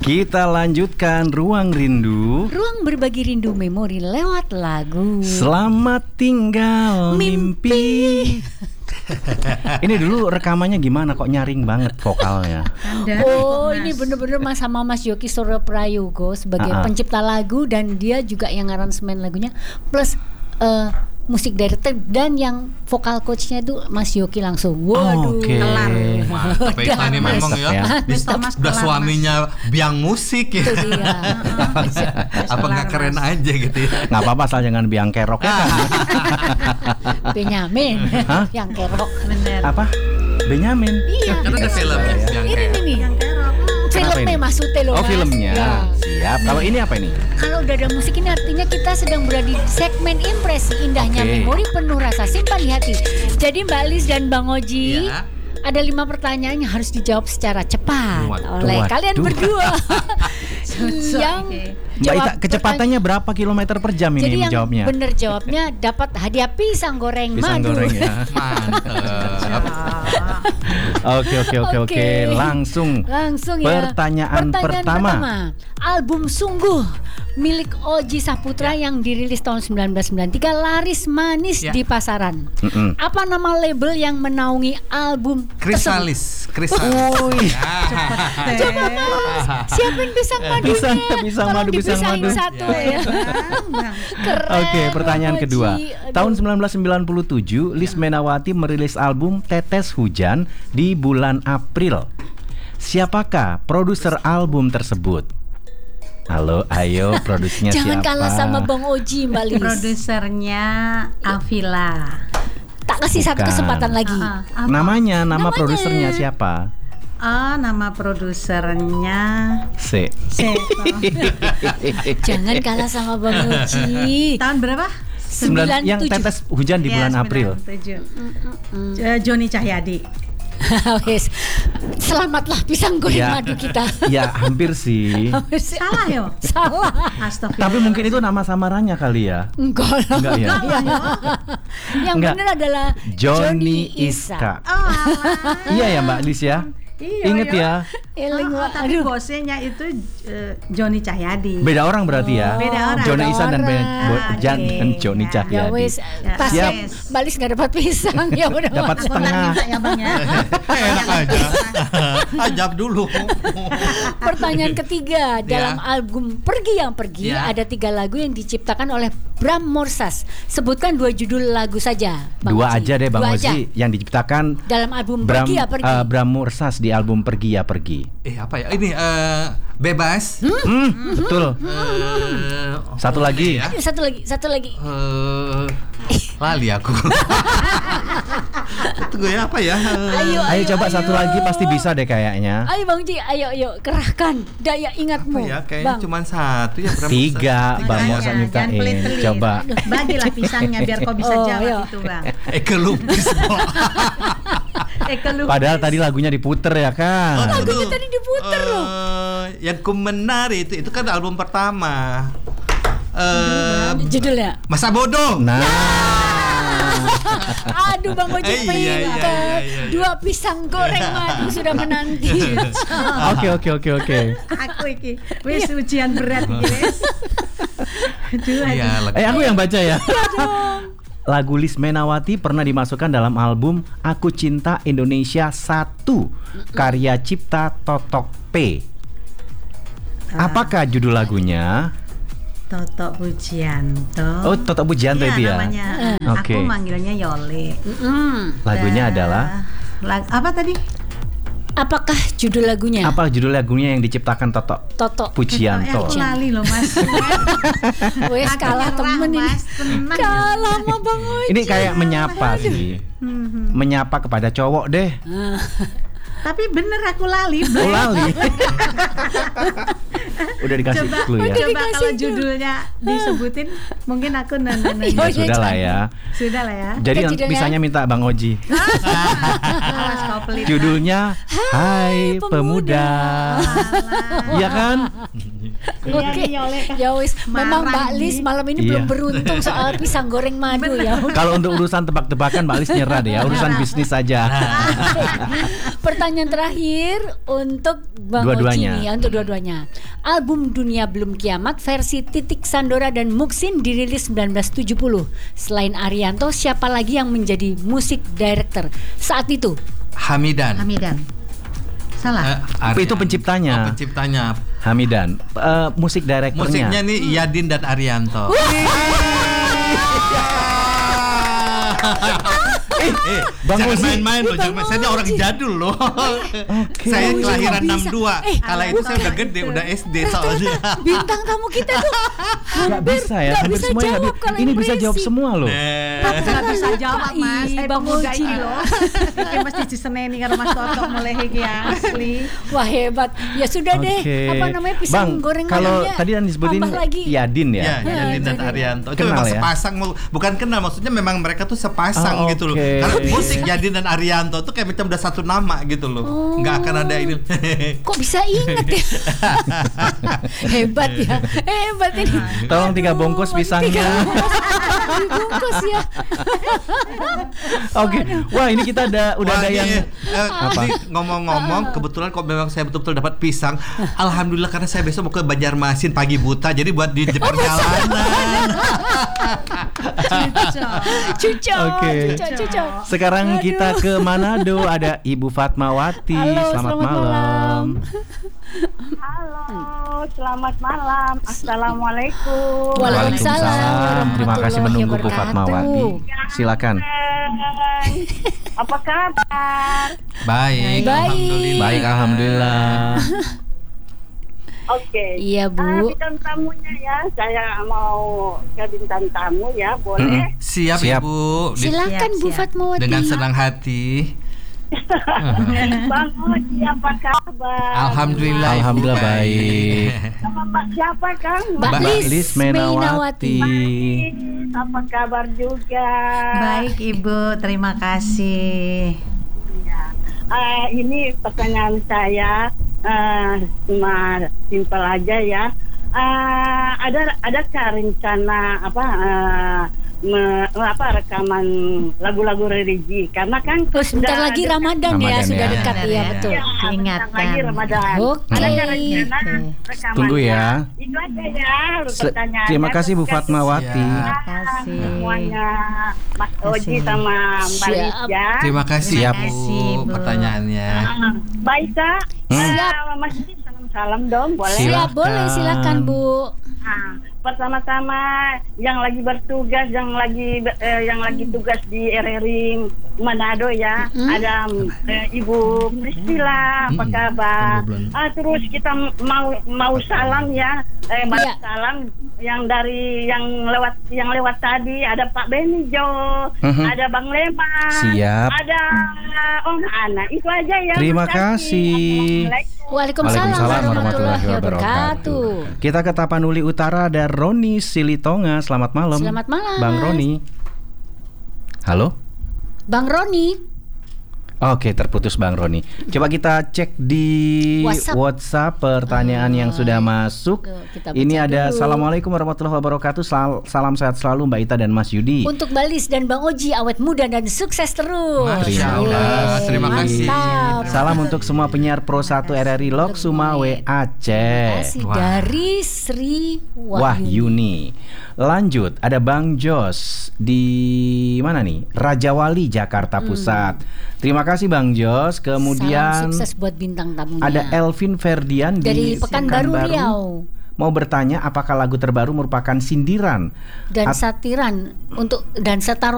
Kita lanjutkan Ruang Rindu. Ruang berbagi rindu memori lewat lagu. Selamat tinggal mimpi. Ini dulu rekamannya gimana kok nyaring banget vokalnya? Ini bener-bener sama Mas Yoki Soro Prayogo sebagai pencipta lagu, dan dia juga yang aransemen lagunya, plus musik director, dan yang vokal coachnya itu Mas Yoki langsung. Waduh, kelar. Mantap ini memang ya. Udah suaminya biang musik ya. Apa nggak keren aja gitu ya? Nggak apa-apa asal jangan biang kerok ya kan? Benyamin, yang kerok. Bener. Apa? Benyamin? Iya. Karena ada film ya. Ini yang kerok. Filmnya maksudnya loh. Oh filmnya. Ya. Siap. Kalau ini apa ini? Kalau udah ada musik ini artinya kita sedang berada di segmen impresi indahnya memori penuh rasa simpan di hati. Jadi Mbak Lis dan Bang Oji, ada 5 pertanyaan yang harus dijawab secara cepat oleh kalian berdua. Yang jawab kecepatannya berapa kilometer per jam ini menjawabnya? Jadi yang benar jawabnya dapat hadiah pisang goreng madu. Goreng ya. Mantap. Oke. Langsung ya. Pertanyaan pertama. Album Sungguh milik Oji Saputra yang dirilis tahun 1993 laris manis di pasaran. Apa nama label yang menaungi album Krisalis. Coba Mas, siapin pisang madunya. Pisang madu. Satu ya. Oke, pertanyaan kedua. Tahun 1997, Lis Menawati merilis album Tetes Hujan di bulan April. Siapakah produser album tersebut? Halo, ayo produsernya siapa? Jangan kalah sama Bang Oji, Mbak Lis. Produsernya Avila. Tak kasih satu kesempatan lagi. Nama produsernya siapa? Nama produsernya C. Jangan kalah sama Bang Oji. Tahun berapa? 97. Yang Tetes Hujan di bulan April. Joni Cahyadi. Selamatlah pisang goreng madu kita. Ya hampir sih. Salah yo. Salah. Astagfirullah. Tapi mungkin itu nama samarannya kali ya. Enggak ya. Yang benar adalah Johnny Iska. Iya ya Mbak Lis ya. Ingat ya. Tapi bosnya itu Joni Cahyadi. Beda orang berarti ya. Beda orang. Johnny Isan dan Johnny Cahyadi. Siap. Balis nggak dapat pisang ya udah. Dapat setengah. Enak aja. Ajab dulu. Pertanyaan ketiga, dalam album Pergi Yang Pergi ada 3 lagu yang diciptakan oleh Bram Morsas. Sebutkan 2 judul lagu saja. Bang Oji. Aja deh Bang Oji yang diciptakan dalam album Pergi Ya Pergi. Bram Morsas di album Pergi Ya Pergi. Apa ya? Ini Bebas. Betul. Satu lagi. Satu lagi. Lali aku. Tunggu ya apa ya? Ayo coba satu lagi pasti bisa deh kayaknya. Ayo Bang Ji, ayo kerahkan daya ingatmu. Apa ya? Kayaknya cuma satu ya. 3 Bang Morsas nyiptain. Coba. Bagilah pisangnya biar kau bisa jawab itu Bang. Kelupis. Padahal tadi lagunya diputer ya kan. Lagunya tadi diputer loh. Yang ku menari itu kan album pertama. Judulnya Masa Bodoh. Nah. Aduh Bang Oji pintar. 2 pisang goreng madu sudah menanti. Oke. Aku iki wis ujian berat iki wis. Aku yang baca ya. Lagu Lis Menawati pernah dimasukkan dalam album Aku Cinta Indonesia 1 karya cipta Totok P. Apakah judul lagunya? Totok Pujianto. Oh, Totok Pujianto itu ya. Namanya. Aku manggilnya Yole. Lagunya adalah apa tadi? Apakah judul lagunya? Apa judul lagunya yang diciptakan Toto Pujianto? Aku lali loh Mas. Wes kalah temen ini. Kalah sama Bang Oji. Ini kayak menyapa sih. Menyapa kepada cowok deh. Tapi bener aku lali. Oh lali. Udah dikasih clue ya. Coba kalau judulnya disebutin mungkin aku nonton. Ya sudah lah ya. Sudah lah ya. Jadi bisanya minta Bang Oji. Judulnya Hai Pemuda. Iya kan? Oke, ya wis. Memang Mbak Lis malam ini belum beruntung soal pisang goreng madu ya. Kalau untuk urusan tebak-tebakan Mbak Lis nyerah deh ya, urusan bisnis saja. Pertanyaan terakhir untuk Bang Oji nih, untuk dua-duanya. Album Dunia Belum Kiamat versi Titik Sandora dan Muksin dirilis 1970. Selain Arianto, siapa lagi yang menjadi musik director saat itu? Hamidan. Salah. Itu penciptanya. Penciptanya Hamidan. Musik direkturnya. Musiknya nih Yadin dan Arianto. Bang jangan Ozi. main-main loh, jangan main. Saya orang jadul loh. Saya kelahiran 62. Kala itu saya udah gede, udah SD soalnya. Bintang tamu kita tuh Gak bisa ya, hampir semuanya gak bisa. Ini bisa jawab semua loh. Gak bisa jawab Mas. Bang Oji loh. Iki mesti diseneni karo Mas Toto mulai iki asli. Wah hebat. Ya sudah deh. Apa namanya pisang goreng kalau tadi yang disebutin Yadin ya. Ya, Yadin dan Arianto. Itu kenal memang ya? sepasang, bukan kenal, maksudnya memang mereka tuh sepasang gitu loh. Karena musik Yadin dan Arianto tuh kayak macam udah satu nama gitu loh. Nggak akan ada ini. Kok bisa inget ya? Hebat ya. Hebat ini. Tolong 3 bungkus pisangnya. 3 bungkus ya. Oke. Wah, ini kita udah ada yang apa? Ngomong-ngomong, kebetulan kok memang saya betul-betul dapat pisang. Alhamdulillah, karena saya besok mau ke Banjarmasin pagi buta, jadi buat di perjalanan. Cucok. Sekarang kita ke Manado, ada Ibu Fatmawati. Halo, selamat malam. Halo, selamat malam. Assalamualaikum. Waalaikumsalam. Terima kasih menunggu Bu Fatmawati. Silakan. Apa kabar? Baik. Baik, alhamdulillah. Oke. Iya, Bu. Bintang tamunya ya, saya mau ke bintang tamu ya, boleh? Siap, Ibu. Silakan Bu Fatmawati. Dengan senang hati. Bang Oji, apa kabar? Alhamdulillah baik. Sama Mbak siapa Kang? Mbak Lis Mainawati. Apa kabar juga? Baik Ibu, terima kasih. Ini pertanyaan saya cuma simpel aja ya. Adakah rencana rekaman lagu-lagu religi? Karena kan sebentar lagi Ramadan ya, sudah dekat ya, betul. Ingatkan lagi Ramadan. Adakah rencana rekaman? Tunggu ya. Itu aja ya pertanyaannya. Terima kasih Bu Fatmawati. Terima kasih semuanya Mas Oji sama Mbak Lis ya. Terima kasih Bu pertanyaannya. Baik Kak. Mas Lis salam dong, boleh? Siap, boleh, silakan Bu. Pertama-tama yang lagi bertugas, yang lagi tugas di RRI Manado ya, ada Ibu Priscilla, apa kabar? Terus kita mau salam ya, salam yang lewat tadi, ada Pak Benijo, ada Bang Lema, siap, ada Om Ana, itu aja ya. Terima kasih. Waalaikumsalam warahmatullahi wabarakatuh. Kita ke Tapanuli Utara, ada Roni Silitonga. Selamat malam. Selamat malam, Bang Roni. Halo, Bang Roni. Oke, terputus Bang Roni. Coba kita cek di WhatsApp pertanyaan yang sudah masuk. Ini ada dulu. Assalamualaikum warahmatullahi wabarakatuh. Salam sehat selalu Mbak Ita dan Mas Yudi. Untuk Mbak Lis dan Bang Oji, awet muda dan sukses terus. Masya Allah, terima kasih. Salam untuk semua penyiar Pro 1 RRI Lok Sumawe Aceh. Dari Sri Wahyuni. Lanjut, ada Bang Jos di mana nih? Rajawali, Jakarta Pusat. Terima kasih Bang Jos. Kemudian salam sukses buat bintang tamunya. Ada Elvin Ferdian dari Pekanbaru Riau. Mau bertanya apakah lagu terbaru merupakan sindiran dan satiran untuk dan setara